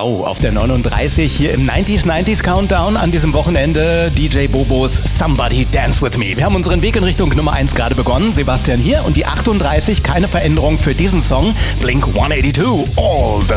Oh, auf der 39 hier im 90s Countdown an diesem Wochenende DJ Bobos Somebody Dance With Me. Wir haben unseren Weg in Richtung Nummer 1 gerade begonnen. Sebastian hier und die 38, keine Veränderung für diesen Song. Blink 182, All the